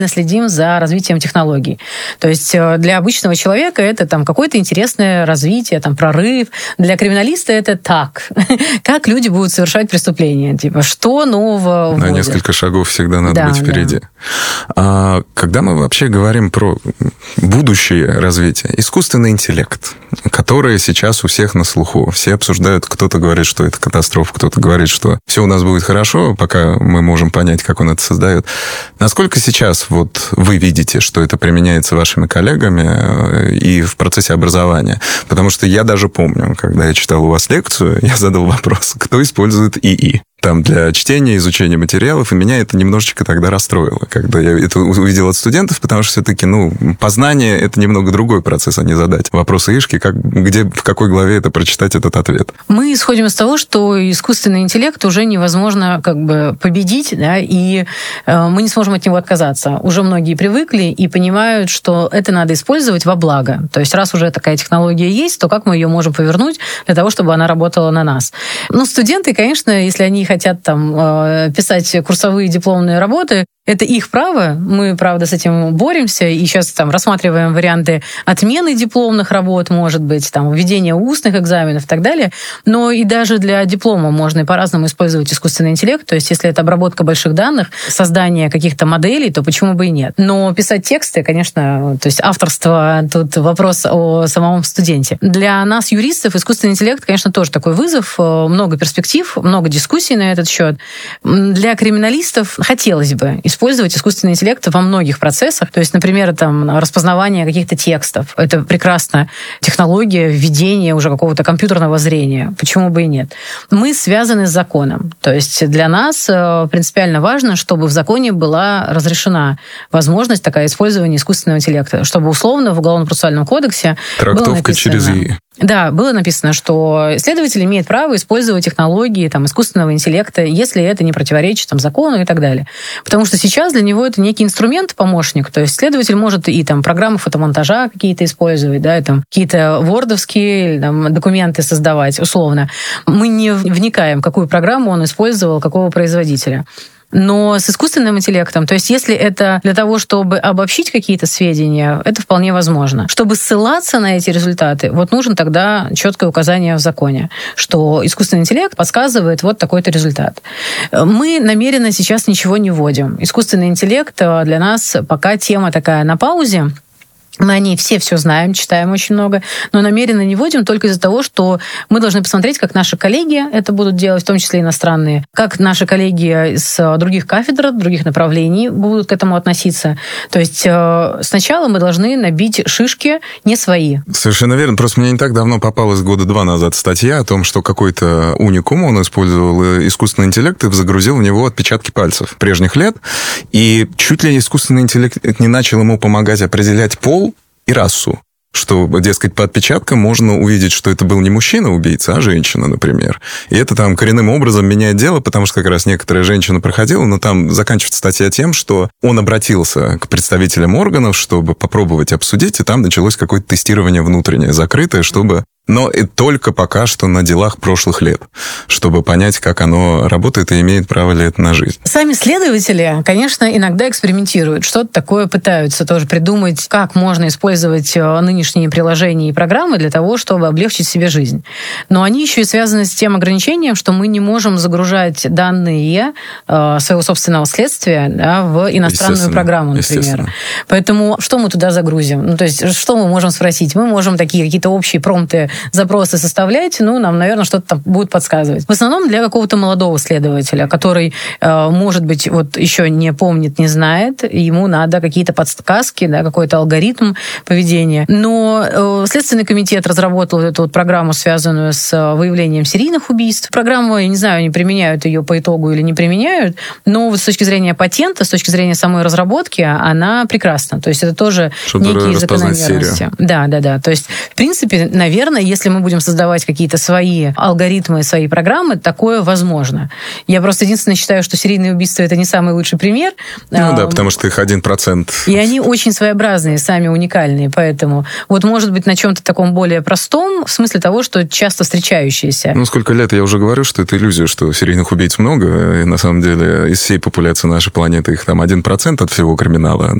следим за развитием технологий. То есть для обычного человека это там какое-то интересное развитие, там прорыв. Для криминалиста это так. Как люди будут совершать преступления? Типа, что нового На несколько шагов всегда надо быть впереди. А когда мы вообще говорим про будущее развитие, искусственный интеллект, который сейчас у всех на слуху. Все обсуждают, кто-то говорит, что это катастрофа, кто-то говорит, что все у нас будет хорошо, пока мы можем понять, как он это создает. Насколько сейчас вот вы видите, что это применяется вашими коллегами и в процессе образования? Потому что я даже помню, когда я читал у вас лекцию, я задал вопрос, кто использует ИИ? Там для чтения, изучения материалов, и меня это немножечко тогда расстроило, когда я это увидел от студентов, потому что все-таки, познание — это немного другой процесс, а не задать вопросы ишки, где, в какой главе это прочитать этот ответ. Мы исходим из того, что искусственный интеллект уже невозможно победить, да, и мы не сможем от него отказаться. Уже многие привыкли и понимают, что это надо использовать во благо. То есть раз уже такая технология есть, то как мы ее можем повернуть для того, чтобы она работала на нас? Студенты, конечно, если они хотят писать курсовые дипломные работы, это их право. Мы, правда, с этим боремся и сейчас рассматриваем варианты отмены дипломных работ, может быть, введения устных экзаменов и так далее. Но и даже для диплома можно и по-разному использовать искусственный интеллект. То есть если это обработка больших данных, создание каких-то моделей, то почему бы и нет. Но писать тексты, конечно, то есть авторство, тут вопрос о самом студенте. Для нас, юристов, искусственный интеллект, конечно, тоже такой вызов. Много перспектив, много дискуссий на этот счет. Для криминалистов хотелось бы использовать искусственный интеллект во многих процессах. То есть, например, распознавание каких-то текстов. Это прекрасная технология введения уже какого-то компьютерного зрения. Почему бы и нет? Мы связаны с законом. То есть для нас принципиально важно, чтобы в законе была разрешена возможность такая использования искусственного интеллекта, чтобы условно в Уголовно-процессуальном кодексе трактовка было написано, через ИИ. Да, было написано, что следователь имеет право использовать технологии искусственного интеллекта, если это не противоречит закону и так далее. Потому что сейчас для него это некий инструмент, помощник. То есть следователь может и программы фотомонтажа какие-то использовать, да, какие-то вордовские документы создавать, условно. Мы не вникаем, какую программу он использовал, какого производителя. Но с искусственным интеллектом, то есть если это для того, чтобы обобщить какие-то сведения, это вполне возможно. Чтобы ссылаться на эти результаты, нужно тогда четкое указание в законе, что искусственный интеллект подсказывает такой-то результат. Мы намеренно сейчас ничего не вводим. Искусственный интеллект для нас пока тема такая на паузе. Мы о ней все знаем, читаем очень много, но намеренно не вводим только из-за того, что мы должны посмотреть, как наши коллеги это будут делать, в том числе иностранные, как наши коллеги с других кафедр, других направлений будут к этому относиться. То есть сначала мы должны набить шишки не свои. Совершенно верно. Просто мне не так давно попалась 2 года назад статья о том, что какой-то уникум, он использовал искусственный интеллект и загрузил в него отпечатки пальцев прежних лет, и чуть ли искусственный интеллект не начал ему помогать определять пол и расу. Что, дескать, по отпечаткам можно увидеть, что это был не мужчина-убийца, а женщина, например. И это коренным образом меняет дело, потому что как раз некоторая женщина проходила, но там заканчивается статья тем, что он обратился к представителям органов, чтобы попробовать обсудить, и там началось какое-то тестирование внутреннее, закрытое, чтобы... Но и только пока что на делах прошлых лет, чтобы понять, как оно работает и имеет право ли это на жизнь. Сами следователи, конечно, иногда экспериментируют, что-то такое пытаются тоже придумать, как можно использовать нынешние приложения и программы для того, чтобы облегчить себе жизнь. Но они еще и связаны с тем ограничением, что мы не можем загружать данные своего собственного следствия в иностранную программу, например. Поэтому что мы туда загрузим? То есть что мы можем спросить? Мы можем такие какие-то общие промпты, запросы составлять, нам, наверное, что-то там будет подсказывать. В основном для какого-то молодого следователя, который, может быть, еще не помнит, не знает, ему надо какие-то подсказки, какой-то алгоритм поведения. Но Следственный комитет разработал эту программу, связанную с выявлением серийных убийств. Программу, я не знаю, они применяют ее по итогу или не применяют, но с точки зрения патента, с точки зрения самой разработки, она прекрасна. То есть это тоже некие закономерности. Да. То есть, в принципе, наверное, если мы будем создавать какие-то свои алгоритмы, свои программы, такое возможно. Я просто единственное считаю, что серийные убийства — это не самый лучший пример. Ну да, потому что их 1%. И они очень своеобразные, сами уникальные, поэтому вот, может быть, на чем-то таком более простом, в смысле того, что часто встречающиеся. Ну, сколько лет я уже говорю, что это иллюзия, что серийных убийц много, и на самом деле из всей популяции нашей планеты их там 1% от всего криминала.